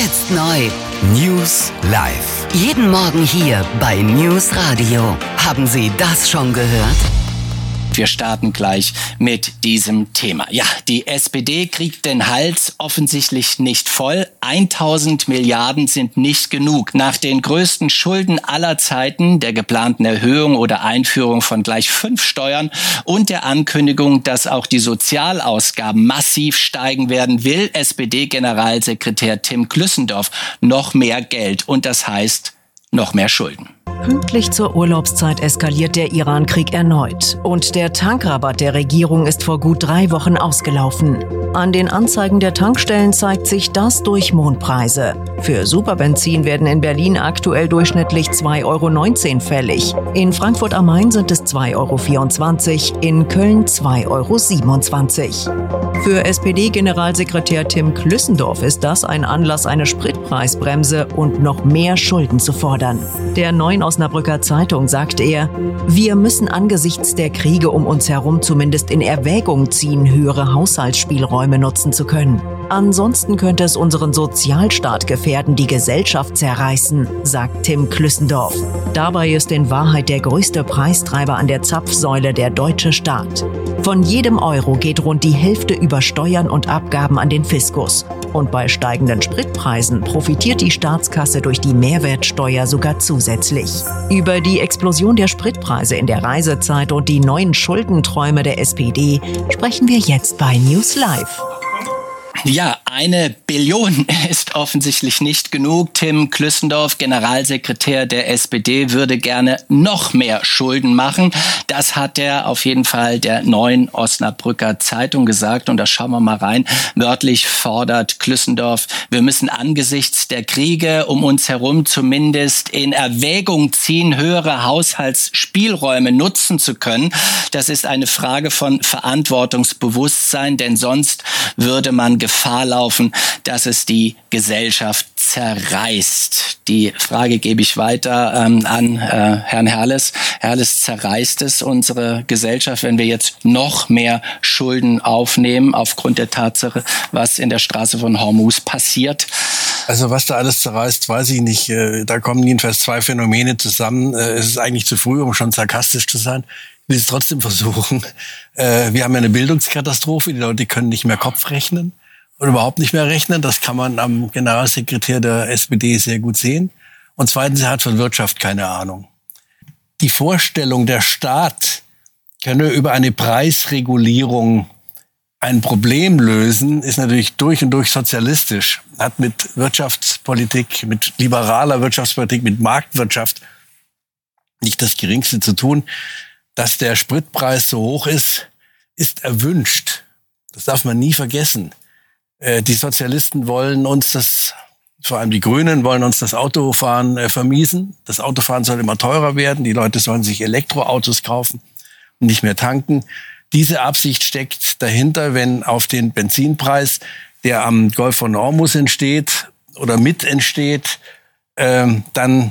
Jetzt neu. News live. Jeden Morgen hier bei News Radio. Haben Sie das schon gehört? Wir starten gleich mit diesem Thema. Ja, die SPD kriegt den Hals offensichtlich nicht voll. 1000 Milliarden sind nicht genug. Nach den größten Schulden aller Zeiten, der geplanten Erhöhung oder Einführung von gleich 5 Steuern und der Ankündigung, dass auch die Sozialausgaben massiv steigen werden, will SPD-Generalsekretär Tim Klüssendorf noch mehr Geld. Und das heißt noch mehr Schulden. Pünktlich zur Urlaubszeit eskaliert der Iran-Krieg erneut. Und der Tankrabatt der Regierung ist vor gut 3 Wochen ausgelaufen. An den Anzeigen der Tankstellen zeigt sich das durch Mondpreise. Für Superbenzin werden in Berlin aktuell durchschnittlich 2,19 € fällig. In Frankfurt am Main sind es 2,24 €, in Köln 2,27 €. Für SPD-Generalsekretär Tim Klüssendorf ist das ein Anlass, eine Spritpreisbremse und noch mehr Schulden zu fordern. Der Neuen Osnabrücker Zeitung sagte er: Wir müssen angesichts der Kriege um uns herum zumindest in Erwägung ziehen, höhere Haushaltsspielräume nutzen zu können. Ansonsten könnte es unseren Sozialstaat gefährden, die Gesellschaft zerreißen, sagt Tim Klüssendorf. Dabei ist in Wahrheit der größte Preistreiber an der Zapfsäule der deutsche Staat. Von jedem Euro geht rund die Hälfte über Steuern und Abgaben an den Fiskus. Und bei steigenden Spritpreisen profitiert die Staatskasse durch die Mehrwertsteuer sogar zusätzlich. Über die Explosion der Spritpreise in der Reisezeit und die neuen Schuldenträume der SPD sprechen wir jetzt bei News Live. Ja, 1 Billion ist offensichtlich nicht genug. Tim Klüssendorf, Generalsekretär der SPD, würde gerne noch mehr Schulden machen. Das hat er auf jeden Fall der Neuen Osnabrücker Zeitung gesagt. Und da schauen wir mal rein. Wörtlich fordert Klüssendorf: Wir müssen angesichts der Kriege um uns herum zumindest in Erwägung ziehen, höhere Haushaltsspielräume nutzen zu können. Das ist eine Frage von Verantwortungsbewusstsein, denn sonst würde man Gefahr laufen, dass es die Gesellschaft zerreißt. Die Frage gebe ich weiter an Herrn Herles. Herles, zerreißt es unsere Gesellschaft, wenn wir jetzt noch mehr Schulden aufnehmen aufgrund der Tatsache, was in der Straße von Hormuz passiert? Also was da alles zerreißt, weiß ich nicht. Da kommen jedenfalls 2 Phänomene zusammen. Es ist eigentlich zu früh, um schon sarkastisch zu sein. Ich will es trotzdem versuchen. Wir haben ja eine Bildungskatastrophe. Die Leute können nicht mehr Kopf rechnen und überhaupt nicht mehr rechnen. Das kann man am Generalsekretär der SPD sehr gut sehen. Und zweitens, er hat von Wirtschaft keine Ahnung. Die Vorstellung, der Staat könne über eine Preisregulierung ein Problem lösen, ist natürlich durch und durch sozialistisch. Hat mit Wirtschaftspolitik, mit liberaler Wirtschaftspolitik, mit Marktwirtschaft nicht das Geringste zu tun. Dass der Spritpreis so hoch ist, ist erwünscht. Das darf man nie vergessen. Die Sozialisten wollen uns das, vor allem die Grünen, wollen uns das Autofahren vermiesen. Das Autofahren soll immer teurer werden. Die Leute sollen sich Elektroautos kaufen und nicht mehr tanken. Diese Absicht steckt dahinter, wenn auf den Benzinpreis, der am Golf von Hormuz entsteht oder mit entsteht, dann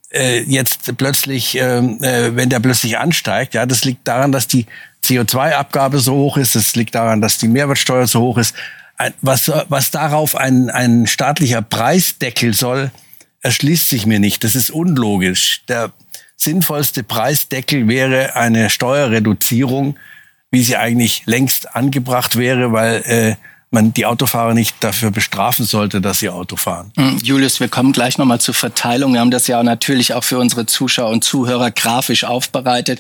jetzt plötzlich, wenn der plötzlich ansteigt, ja, das liegt daran, dass die CO2-Abgabe so hoch ist. Das liegt daran, dass die Mehrwertsteuer so hoch ist. Was darauf ein staatlicher Preisdeckel soll, erschließt sich mir nicht. Das ist unlogisch. Der sinnvollste Preisdeckel wäre eine Steuerreduzierung, wie sie eigentlich längst angebracht wäre, weil man die Autofahrer nicht dafür bestrafen sollte, dass sie Auto fahren. Julius, wir kommen gleich nochmal zur Verteilung. Wir haben das ja natürlich auch für unsere Zuschauer und Zuhörer grafisch aufbereitet.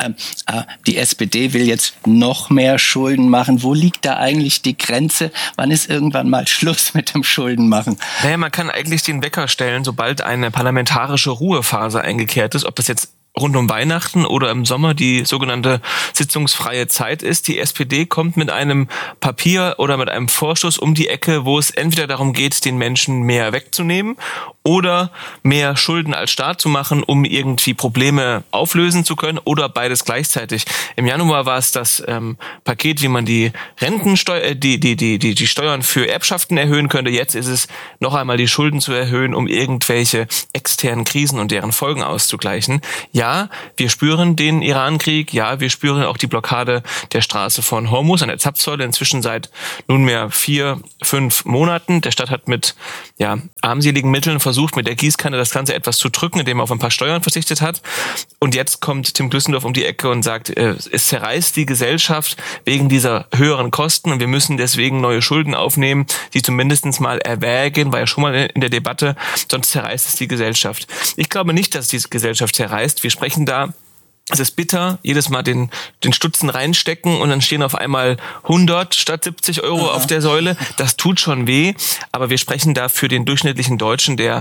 Die SPD will jetzt noch mehr Schulden machen. Wo liegt da eigentlich die Grenze? Wann ist irgendwann mal Schluss mit dem Schuldenmachen? Naja, man kann eigentlich den Wecker stellen, sobald eine parlamentarische Ruhephase eingekehrt ist. Ob das jetzt rund um Weihnachten oder im Sommer die sogenannte sitzungsfreie Zeit ist. Die SPD kommt mit einem Papier oder mit einem Vorstoß um die Ecke, wo es entweder darum geht, den Menschen mehr wegzunehmen oder mehr Schulden als Staat zu machen, um irgendwie Probleme auflösen zu können, oder beides gleichzeitig. Im Januar war es das Paket, wie man die Rentensteuer, die Steuern für Erbschaften erhöhen könnte. Jetzt ist es noch einmal die Schulden zu erhöhen, um irgendwelche externen Krisen und deren Folgen auszugleichen. Ja, wir spüren den Irankrieg. Ja, wir spüren auch die Blockade der Straße von Hormuz an der Zapfsäule inzwischen seit nunmehr 4-5 Monaten. Der Staat hat mit armseligen Mitteln versucht, mit der Gießkanne das Ganze etwas zu drücken, indem er auf ein paar Steuern verzichtet hat. Und jetzt kommt Tim Klüssendorf um die Ecke und sagt, es zerreißt die Gesellschaft wegen dieser höheren Kosten und wir müssen deswegen neue Schulden aufnehmen, die zumindest mal erwägen, war ja schon mal in der Debatte, sonst zerreißt es die Gesellschaft. Ich glaube nicht, dass die Gesellschaft zerreißt. Wir sprechen da, es ist bitter, jedes Mal den Stutzen reinstecken und dann stehen auf einmal 100 statt 70 Euro auf der Säule. Das tut schon weh, aber wir sprechen da für den durchschnittlichen Deutschen, der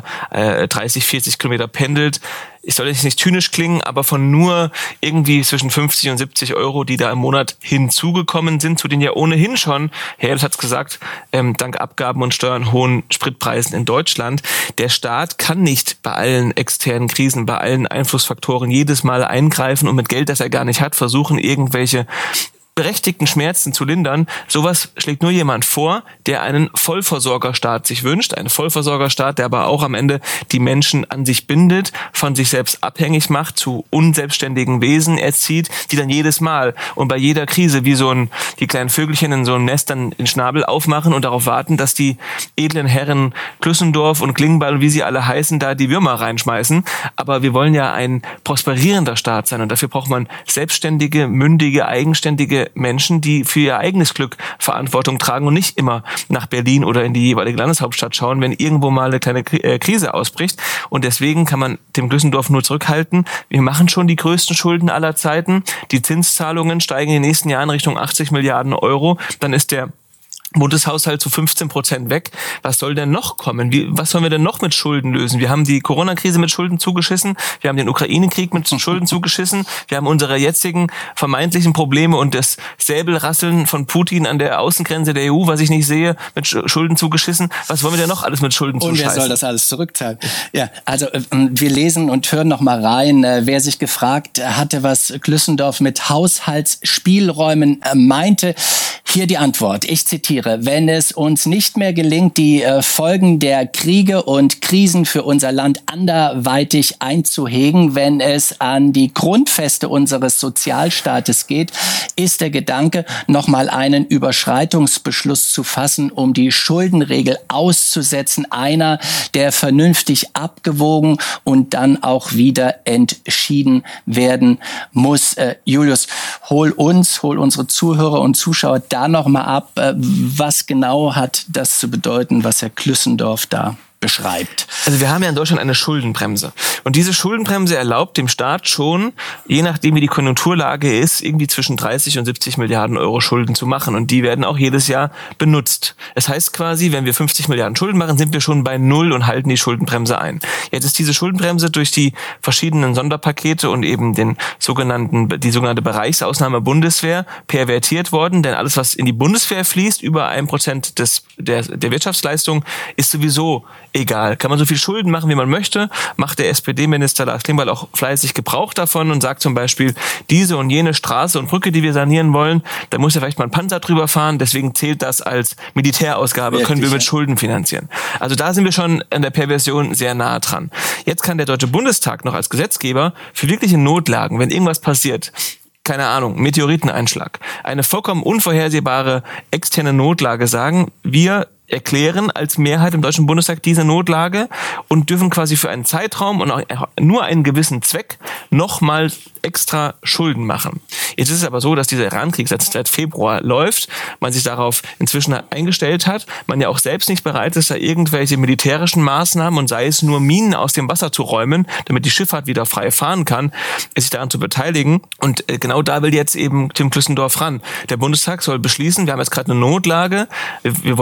30, 40 Kilometer pendelt. Ich soll jetzt nicht zynisch klingen, aber von nur irgendwie zwischen 50 und 70 Euro, die da im Monat hinzugekommen sind, zu den ja ohnehin schon, Herbst hat's gesagt, dank Abgaben und Steuern hohen Spritpreisen in Deutschland. Der Staat kann nicht bei allen externen Krisen, bei allen Einflussfaktoren jedes Mal eingreifen und mit Geld, das er gar nicht hat, versuchen, irgendwelche berechtigten Schmerzen zu lindern. Sowas schlägt nur jemand vor, der einen Vollversorgerstaat sich wünscht. Einen Vollversorgerstaat, der aber auch am Ende die Menschen an sich bindet, von sich selbst abhängig macht, zu unselbstständigen Wesen erzieht, die dann jedes Mal und bei jeder Krise wie die kleinen Vögelchen in so einem Nest dann den Schnabel aufmachen und darauf warten, dass die edlen Herren Klüssendorf und Klingbeil und wie sie alle heißen, da die Würmer reinschmeißen. Aber wir wollen ja ein prosperierender Staat sein und dafür braucht man selbstständige, mündige, eigenständige Menschen, die für ihr eigenes Glück Verantwortung tragen und nicht immer nach Berlin oder in die jeweilige Landeshauptstadt schauen, wenn irgendwo mal eine kleine Krise ausbricht. Und deswegen kann man Tim Klüssendorf nur zurückhalten. Wir machen schon die größten Schulden aller Zeiten. Die Zinszahlungen steigen in den nächsten Jahren Richtung 80 Milliarden Euro. Dann ist der Bundeshaushalt zu 15% weg. Was soll denn noch kommen? Was sollen wir denn noch mit Schulden lösen? Wir haben die Corona-Krise mit Schulden zugeschissen. Wir haben den Ukraine-Krieg mit Schulden zugeschissen. Wir haben unsere jetzigen vermeintlichen Probleme und das Säbelrasseln von Putin an der Außengrenze der EU, was ich nicht sehe, mit Schulden zugeschissen. Was wollen wir denn noch alles mit Schulden zuscheißen? Und wer soll das alles zurückzahlen? Ja, also wir lesen und hören noch mal rein, wer sich gefragt hatte, was Klüssendorf mit Haushaltsspielräumen meinte. Hier die Antwort. Ich zitiere: Wenn es uns nicht mehr gelingt, die Folgen der Kriege und Krisen für unser Land anderweitig einzuhegen, wenn es an die Grundfeste unseres Sozialstaates geht, ist der Gedanke, nochmal einen Überschreitungsbeschluss zu fassen, um die Schuldenregel auszusetzen, einer, der vernünftig abgewogen und dann auch wieder entschieden werden muss. Julius, hol unsere Zuhörer und Zuschauer da nochmal ab. Was genau hat das zu bedeuten, was Herr Klüssendorf da beschreibt? Also wir haben ja in Deutschland eine Schuldenbremse. Und diese Schuldenbremse erlaubt dem Staat schon, je nachdem wie die Konjunkturlage ist, irgendwie zwischen 30 und 70 Milliarden Euro Schulden zu machen. Und die werden auch jedes Jahr benutzt. Es heißt quasi, wenn wir 50 Milliarden Schulden machen, sind wir schon bei Null und halten die Schuldenbremse ein. Jetzt ist diese Schuldenbremse durch die verschiedenen Sonderpakete und eben die sogenannte Bereichsausnahme Bundeswehr pervertiert worden. Denn alles, was in die Bundeswehr fließt, über 1% der Wirtschaftsleistung, ist sowieso egal. Kann man so viel Schulden machen, wie man möchte, macht der SPD-Minister Lars Klingbeil auch fleißig Gebrauch davon und sagt zum Beispiel, diese und jene Straße und Brücke, die wir sanieren wollen, da muss ja vielleicht mal ein Panzer drüber fahren, deswegen zählt das als Militärausgabe, können wir mit Schulden finanzieren. Also da sind wir schon an der Perversion sehr nahe dran. Jetzt kann der Deutsche Bundestag noch als Gesetzgeber für wirkliche Notlagen, wenn irgendwas passiert, keine Ahnung, Meteoriteneinschlag, eine vollkommen unvorhersehbare externe Notlage sagen, wir erklären als Mehrheit im Deutschen Bundestag diese Notlage und dürfen quasi für einen Zeitraum und auch nur einen gewissen Zweck nochmal extra Schulden machen. Jetzt ist es aber so, dass dieser Irankrieg seit Februar läuft, man sich darauf inzwischen eingestellt hat, man ja auch selbst nicht bereit ist, da irgendwelche militärischen Maßnahmen und sei es nur Minen aus dem Wasser zu räumen, damit die Schifffahrt wieder frei fahren kann, sich daran zu beteiligen. Und genau da will jetzt eben Tim Klüssendorf ran. Der Bundestag soll beschließen, wir haben jetzt gerade eine Notlage, wir wollen die Schuldenbremse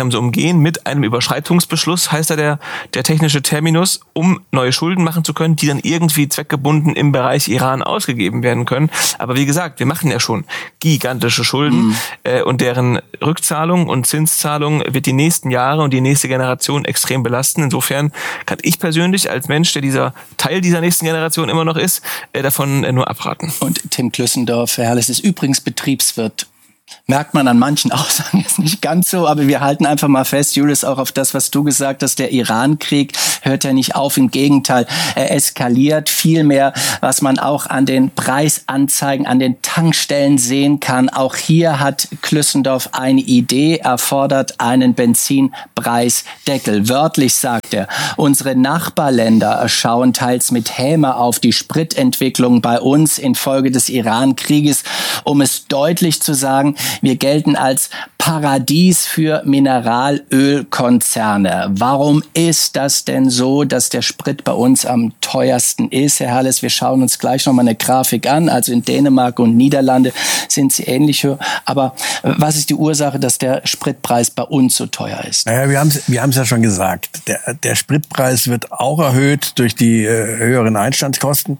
Schuldenbremse umgehen mit einem Überschreitungsbeschluss, heißt ja der technische Terminus, um neue Schulden machen zu können, die dann irgendwie zweckgebunden im Bereich Iran ausgegeben werden können. Aber wie gesagt, wir machen ja schon gigantische Schulden und deren Rückzahlung und Zinszahlung wird die nächsten Jahre und die nächste Generation extrem belasten. Insofern kann ich persönlich als Mensch, der Teil dieser nächsten Generation immer noch ist, davon nur abraten. Und Tim Klüssendorf, Herr Halles, ist übrigens Betriebswirt. Merkt man an manchen Aussagen jetzt nicht ganz so, aber wir halten einfach mal fest, Julius, auch auf das, was du gesagt hast, der Iran-Krieg hört ja nicht auf, im Gegenteil, er eskaliert. Vielmehr, was man auch an den Preisanzeigen, an den Tankstellen sehen kann, auch hier hat Klüssendorf eine Idee, er fordert einen Benzinpreisdeckel. Wörtlich sagt er, unsere Nachbarländer schauen teils mit Häme auf die Spritentwicklung bei uns infolge des Iran-Krieges, um es deutlich zu sagen, wir gelten als Paradies für Mineralölkonzerne. Warum ist das denn so, dass der Sprit bei uns am teuersten ist, Herr Halles? Wir schauen uns gleich noch mal eine Grafik an. Also in Dänemark und Niederlande sind sie ähnlich höher. Aber was ist die Ursache, dass der Spritpreis bei uns so teuer ist? Naja, wir haben es ja schon gesagt. Der Spritpreis wird auch erhöht durch die höheren Einstandskosten.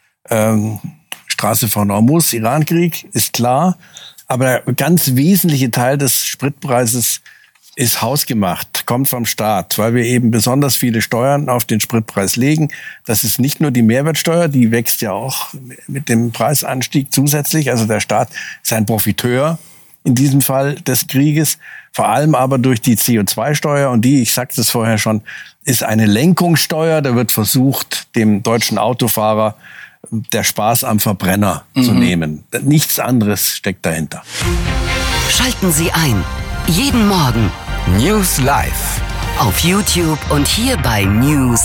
Straße von Hormuz, Irankrieg, ist klar. Aber der ganz wesentliche Teil des Spritpreises ist hausgemacht, kommt vom Staat, weil wir eben besonders viele Steuern auf den Spritpreis legen. Das ist nicht nur die Mehrwertsteuer, die wächst ja auch mit dem Preisanstieg zusätzlich. Also der Staat ist ein Profiteur in diesem Fall des Krieges, vor allem aber durch die CO2-Steuer. Und die, ich sagte es vorher schon, ist eine Lenkungssteuer. Da wird versucht, dem deutschen Autofahrer der Spaß am Verbrenner zu nehmen. Nichts anderes steckt dahinter. Schalten Sie ein. Jeden Morgen. News Live. Auf YouTube und hier bei News